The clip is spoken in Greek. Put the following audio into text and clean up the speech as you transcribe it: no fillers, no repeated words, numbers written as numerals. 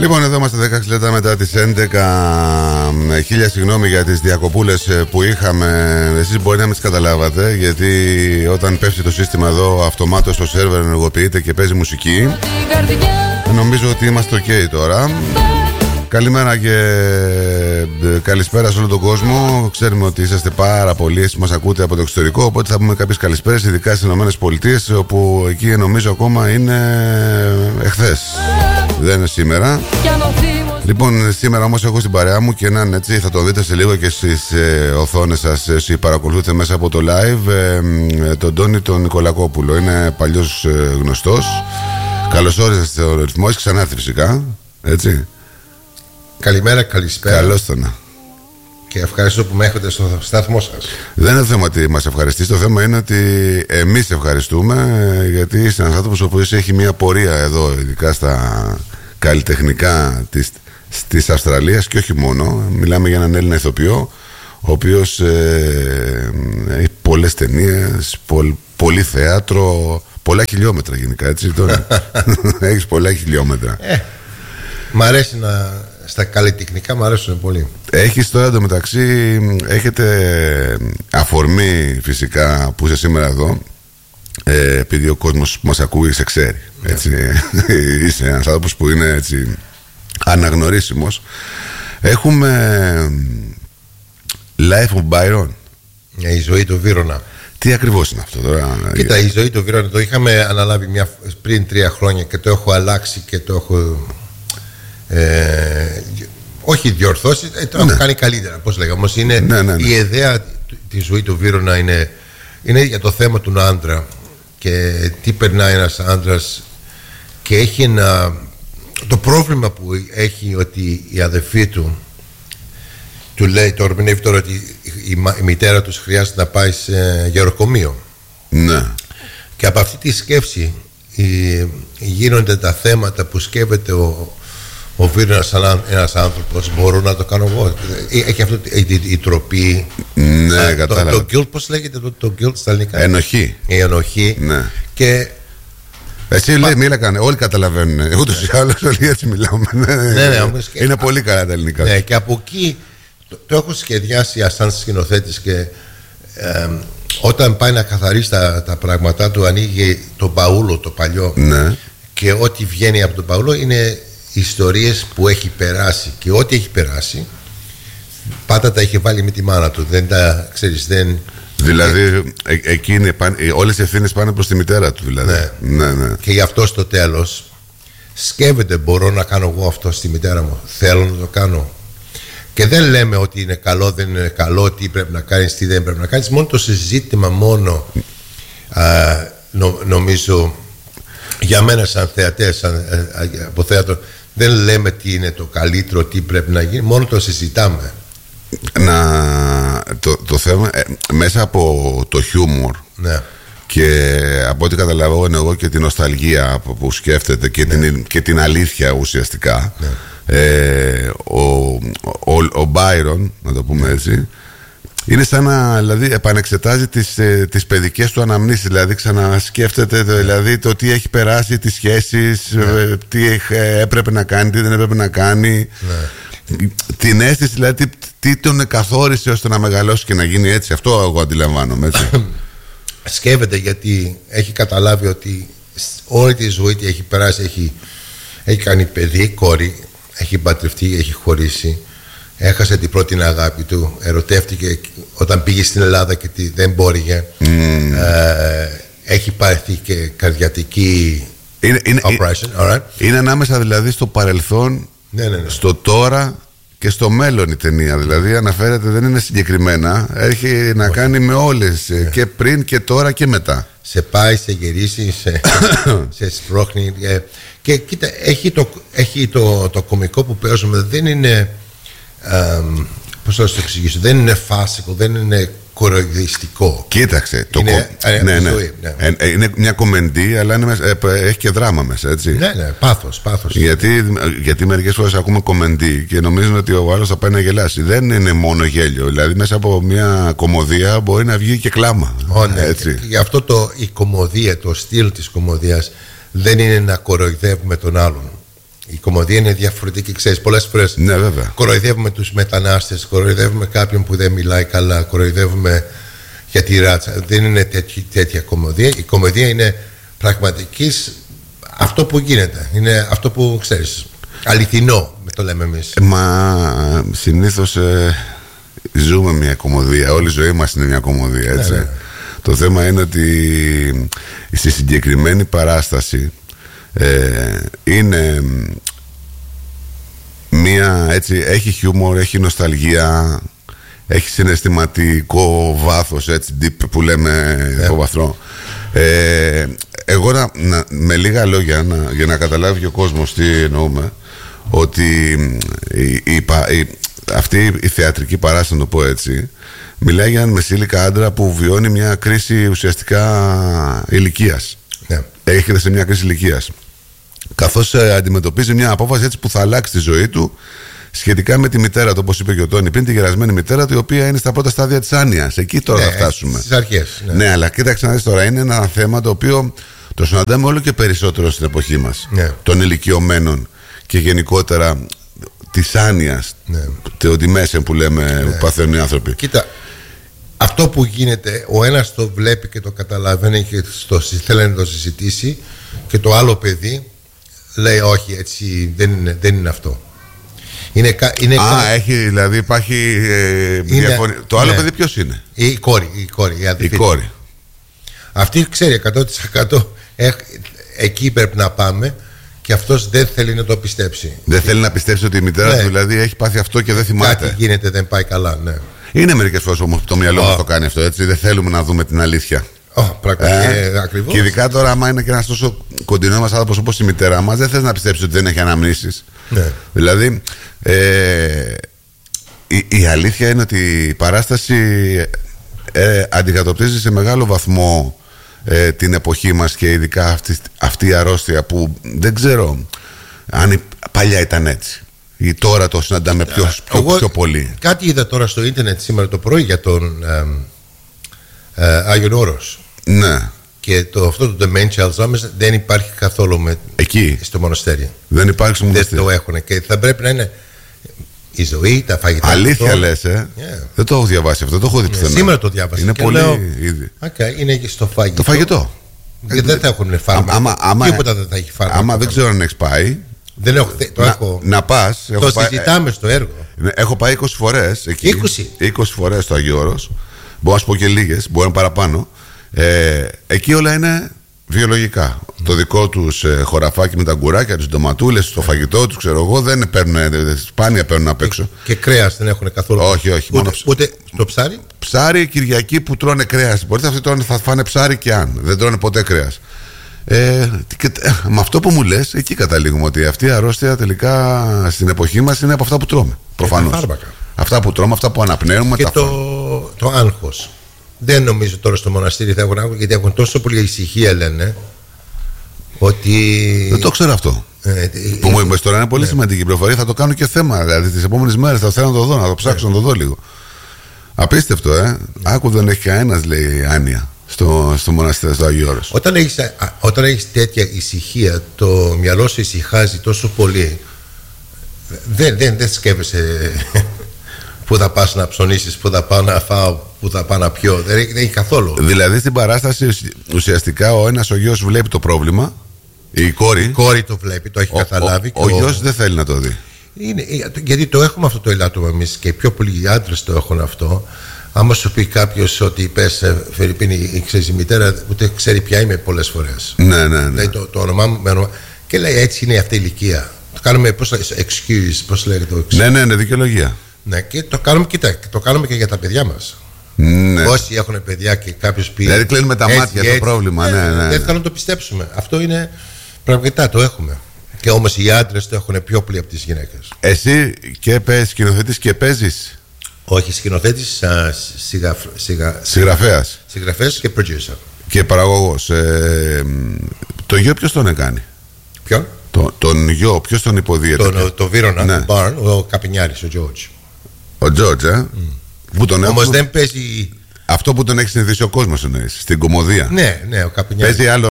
Λοιπόν, εδώ είμαστε 16 λεπτά μετά τις 11. Χίλια συγγνώμη για τις διακοπούλες που είχαμε. Εσείς μπορεί να μην τις καταλάβατε, γιατί όταν πέφτει το σύστημα εδώ, αυτομάτως το σερβερ ενεργοποιείται και παίζει μουσική. Νομίζω ότι είμαστε ok τώρα. Καλημέρα και καλησπέρα σε όλο τον κόσμο. Ξέρουμε ότι είσαστε πάρα πολλοί, εσείς μας ακούτε από το εξωτερικό, οπότε θα πούμε κάποιες καλησπέρες, ειδικά στις ΗΠΑ, όπου εκεί νομίζω ακόμα είναι εχθές. Δεν είναι σήμερα. Λοιπόν, σήμερα όμως έχω στην παρέα μου και έναν, έτσι, θα το δείτε σε λίγο και στις οθόνες σας, όσοι παρακολουθείτε μέσα από το live, τον Τόνι τον Νικολακόπουλο. Είναι παλιός γνωστός. Καλώς όρισατε στο ρυθμό, έχει ξανάρθει φυσικά, έτσι. Καλημέρα, καλησπέρα. Καλώς τον. Και ευχαριστώ που με έχετε στο σταθμό σας. Δεν είναι θέμα ότι μας ευχαριστείς. Το θέμα είναι ότι εμείς ευχαριστούμε, γιατί είσαι ένας άνθρωπος ο οποίος έχει μια πορεία εδώ, ειδικά στα καλλιτεχνικά της Αυστραλίας και όχι μόνο. Μιλάμε για έναν Έλληνα ηθοποιό, ο οποίος έχει πολλές ταινίες, πολύ θέατρο, πολλά χιλιόμετρα γενικά, έτσι τώρα. Έχεις πολλά χιλιόμετρα. Μ' αρέσει στα καλλιτεχνικά, μου αρέσουν πολύ. Έχεις τώρα εντωμεταξύ, έχετε αφορμή φυσικά που είσαι σήμερα εδώ, επειδή ο κόσμος που μας ακούει σε ξέρει, έτσι. Είσαι ένας άνθρωπος που είναι έτσι αναγνωρίσιμος. Έχουμε Life of Byron, Η ζωή του Βύρωνα. Τι ακριβώς είναι αυτό τώρα? Κοίτα, η ζωή του Βύρωνα το είχαμε αναλάβει πριν 3 χρόνια και το έχω αλλάξει και το έχω όχι διορθώσει, το έχω κάνει καλύτερα, πώς λέγαμε. Όμως είναι η ιδέα τη ζωή του Βύρωνα είναι για το θέμα του άντρα και τι περνάει ένας άντρας, και έχει το πρόβλημα που έχει ότι η αδερφή του λέει, το ερμηνεύει τώρα, ότι η μητέρα τους χρειάζεται να πάει σε γεροκομείο. Ναι. Και από αυτή τη σκέψη γίνονται τα θέματα που σκέφτεται ο Βύρωνας σαν ένας άνθρωπος. Μπορώ να το κάνω εγώ? Έχει αυτό η τροπή. Ναι, κατάλαβα. Το guilt, πώς λέγεται το guilt στα ελληνικά? Ενοχή. Η ενοχή. Ναι. Και εσύ λέει, μίλα κάνε, όλοι καταλαβαίνουν. Ούτως ή άλλως όλοι έτσι μιλάμε. Ναι, είναι πολύ καλά τα ελληνικά. Ναι, και από εκεί το έχω σχεδιάσει σαν σκηνοθέτης, και όταν πάει να καθαρίσει τα πράγματά του, ανοίγει το μπαούλο το παλιό, ναι, και ό,τι βγαίνει από το μπαούλο είναι ιστορίες που έχει περάσει, και ό,τι έχει περάσει πάντα τα έχει βάλει με τη μάνα του. Δεν τα ξέρεις, δεν... Δηλαδή όλες οι ευθύνες πάνε προς τη μητέρα του, δηλαδή. Ναι. Και γι' αυτό στο τέλος σκέφτεται, μπορώ να κάνω εγώ αυτό στη μητέρα μου? Θέλω να το κάνω. Και δεν λέμε ότι είναι καλό, δεν είναι καλό, τι πρέπει να κάνεις, τι δεν πρέπει να κάνεις. Μόνο το συζήτημα, νομίζω, για μένα σαν θεατές, από θέατρο, δεν λέμε τι είναι το καλύτερο, τι πρέπει να γίνει, μόνο το συζητάμε. Το θέμα μέσα από το χιούμορ, ναι, και από ό,τι καταλαβαίνω εγώ και την νοσταλγία που σκέφτεται και την αλήθεια ουσιαστικά, ναι. Ο Μπάιρον, να το πούμε έτσι, είναι σαν να, δηλαδή, επανεξετάζει τις παιδικές του αναμνήσεις. Δηλαδή ξανασκέφτεται δηλαδή το τι έχει περάσει, τις σχέσεις, τι έπρεπε να κάνει, τι δεν έπρεπε να κάνει, την αίσθηση, δηλαδή τι τον καθόρισε ώστε να μεγαλώσει και να γίνει έτσι. Αυτό εγώ αντιλαμβάνομαι, έτσι. Σκέφτεται, γιατί έχει καταλάβει ότι όλη τη ζωή του έχει περάσει, έχει κάνει παιδί, κόρη, έχει παντρευτεί, έχει χωρίσει, έχασε την πρώτη αγάπη του, ερωτεύτηκε όταν πήγε στην Ελλάδα και δεν μπόρεγε, έχει πάθει και καρδιατική operation. Είναι ανάμεσα δηλαδή στο παρελθόν, στο τώρα και στο μέλλον η ταινία. Δηλαδή αναφέρεται, δεν είναι συγκεκριμένα, έχει να κάνει με όλες, και πριν και τώρα και μετά. Σε πάει, σε γυρίσει, σε σπρώχνει. Και κοίτα, έχει το κωμικό που παίζουμε, δεν είναι, πώς θα το εξηγήσω, δεν είναι φάσικο, δεν είναι κοροϊδιστικό. Κοίταξε, είναι μια κομμεντή, αλλά έχει και δράμα μέσα, έτσι. Ναι, πάθος. Γιατί μερικές φορές ακούμε κομμεντή και νομίζουν ότι ο άλλος θα πάει να γελάσει. Δεν είναι μόνο γέλιο, δηλαδή μέσα από μια κομμωδία μπορεί να βγει και κλάμα. Έτσι. Γι' αυτό η κομμωδία, το στυλ της κομμωδίας δεν είναι να κοροϊδεύουμε τον άλλον. Η κωμωδία είναι διαφορετική, ξέρεις, πολλές φορές. Ναι, βέβαια. Κοροϊδεύουμε τους μετανάστες, κοροϊδεύουμε κάποιον που δεν μιλάει καλά, κοροϊδεύουμε για τη ράτσα. Δεν είναι τέτοια κωμωδία. Η κωμωδία είναι πραγματικής αυτό που γίνεται. Είναι αυτό που, ξέρεις, αληθινό, το λέμε εμείς. Μα συνήθως ζούμε μια κωμωδία. Όλη η ζωή μας είναι μια κωμωδία, έτσι. Ναι. Το θέμα είναι ότι στη συγκεκριμένη παράσταση είναι μια, έτσι, έχει χιούμορ, έχει νοσταλγία, έχει συναισθηματικό βάθος, έτσι, deep, που λέμε, υποβαθρό. Εγώ με λίγα λόγια, για να καταλάβει ο κόσμος τι εννοούμε, ότι αυτή η θεατρική παράσταση, να το πω έτσι, μιλάει για έναν μεσήλικα άντρα που βιώνει μια κρίση ουσιαστικά ηλικίας. Ναι. Έρχεται σε μια κρίση ηλικίας, καθώς αντιμετωπίζει μια απόφαση, έτσι, που θα αλλάξει τη ζωή του σχετικά με τη μητέρα του, όπως είπε και ο Τόνι πριν, τη γερασμένη μητέρα του, η οποία είναι στα πρώτα στάδια της άνοιας. Εκεί τώρα θα φτάσουμε. Στις αρχές. Ναι, αλλά κοίταξε να δεις τώρα, είναι ένα θέμα το οποίο το συναντάμε όλο και περισσότερο στην εποχή μας. Ναι. Των ηλικιωμένων και γενικότερα της άνοιας, τη μέσα που λέμε, που παθαίνουν οι άνθρωποι. Κοίτα, αυτό που γίνεται, ο ένας το βλέπει και το καταλαβαίνει και θέλει να το συζητήσει, και το άλλο παιδί λέει όχι, έτσι δεν είναι αυτό. Έχει, δηλαδή υπάρχει διαφωνία. Το άλλο παιδί ποιος είναι? Η κόρη, η κόρη. Αυτή ξέρει 100% εκεί πρέπει να πάμε, και αυτός δεν θέλει να το πιστέψει. Δεν θέλει να πιστέψει ότι η μητέρα του δηλαδή έχει πάθει αυτό και δεν θυμάται. Κάτι γίνεται, δεν πάει καλά, ναι. Είναι μερικές φορές όμως που το μυαλό μας το κάνει αυτό, έτσι. Δεν θέλουμε να δούμε την αλήθεια. Ακριβώς. Και ειδικά τώρα, άμα είναι και ένας τόσο κοντινό μας άνθρωπος όπως η μητέρα μας, δεν θες να πιστέψεις ότι δεν έχει αναμνήσεις. Ναι. Δηλαδή, η αλήθεια είναι ότι η παράσταση αντικατοπτρίζει σε μεγάλο βαθμό την εποχή μας, και ειδικά αυτή η αρρώστια που δεν ξέρω αν παλιά ήταν έτσι ή τώρα το συναντάμε πιο πολύ. Κάτι είδα τώρα στο ίντερνετ σήμερα το πρωί για τον Άγιον Όρος. Ναι. Και αυτό το dementia Alzheimer's δεν υπάρχει καθόλου εκεί στο μοναστέρι. Δεν υπάρχει στο μοναστέρι. Δεν το έχουν, και θα πρέπει να είναι η ζωή, τα φαγητά. Αλήθεια λες, Δεν το έχω διαβάσει αυτό, το έχω δει πουθενά. Σήμερα το διάβασα. Είναι πολύ ήδη. Είναι στο φαγητό. Το φαγητό. Γιατί δεν θα έχουν φάρμακα. Τίποτα δεν θα έχει φάρμακα. Άμα δεν ξέρω αν έχεις πάει, να πας. Το συζητάμε στο έργο. Έχω πάει 20 φορές εκεί. 20 φορές στο Άγιο Όρος. Μπορώ να σου πω και λίγες, μπορεί να παραπάνω. Εκεί όλα είναι βιολογικά. Το δικό τους χωραφάκι με τα γκουράκια, τις ντοματούλες, το φαγητό τους, ξέρω εγώ, δεν παίρνουν, σπάνια παίρνουν απ' έξω. Και κρέας δεν έχουν καθόλου. Όχι. Ούτε το ψάρι. Ψάρι, Κυριακή που τρώνε κρέας. Μπορείτε, αυτοί θα φάνε ψάρι και αν. Δεν τρώνε ποτέ κρέας. Με αυτό που μου λες, εκεί καταλήγουμε ότι αυτή η αρρώστια τελικά στην εποχή μας είναι από αυτά που τρώμε. Προφανώς. Αυτά που τρώμε, αυτά που αναπνέουμε. Και το άγχος. Δεν νομίζω τώρα στο μοναστήρι θα έχουν άγχος, γιατί έχουν τόσο πολύ ησυχία, λένε. Ότι... Δεν το ξέρω αυτό. Που μου είπες τώρα είναι πολύ σημαντική πληροφορία. Θα το κάνω και θέμα. Δηλαδή τις επόμενες μέρες θα θέλω να το δω, να το ψάξω να το δω λίγο. Απίστευτο, Άκου, δεν έχει κανένας, λέει, άνοια στο μοναστήρι, στο Άγιο Όρος. Όταν έχεις τέτοια ησυχία, το μυαλό σου ησυχάζει τόσο πολύ. Δεν σκέφτεσαι πού θα πας να ψωνίσεις, πού θα πάω να φάω, πού θα πάω να πιω. Δεν έχει καθόλου. Δηλαδή στην παράσταση ουσιαστικά ο ένας ο γιος βλέπει το πρόβλημα. Η κόρη το βλέπει, το έχει καταλάβει. Ο γιος δεν θέλει να το δει. Γιατί το έχουμε αυτό το ελάττωμα εμείς, και πιο πολλοί άντρες το έχουν αυτό. Άμα σου πει κάποιος ότι πες Φερρυπίνη, ξέρεις, η μητέρα ούτε ξέρει ποια είμαι πολλές φορές. Ναι. Λέει το όνομά μου και λέει έτσι είναι αυτή η ηλικία. Το κάνουμε, excuse, πώς λέγεται το excuse. Ναι, δικαιολογία. Ναι, και το κάνουμε και για τα παιδιά μας. Ναι. Όσοι έχουν παιδιά και κάποιος πει. Δηλαδή κλείνουμε τα μάτια το πρόβλημα. Ναι. Δεν θέλω να το πιστέψουμε. Αυτό είναι πραγματικά, το έχουμε. Και όμως οι άντρες το έχουν πιο πολύ από τις γυναίκες. Εσύ και σκηνοθέτης και παίζεις? Όχι, σκηνοθέτης, συγγραφέας και producer. Και παραγωγός. Το γιο ποιος τον έκανε? Ποιον? Τον γιο, ποιος τον υποδίεται? Το Βύρωνα, του Μπάρν, ο Καπινιάρης, ο George. Ο George, Όμως δεν παίζει. Αυτό που τον έχει συνηθίσει ο κόσμος εννοείς, στην κωμωδία. Ναι, ο Καπινιάρης. Παίζει άλλο